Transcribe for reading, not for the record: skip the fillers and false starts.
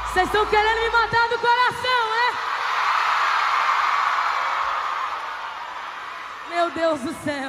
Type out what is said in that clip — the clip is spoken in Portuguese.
Vocês estão querendo me matar do coração, é? Meu Deus do céu.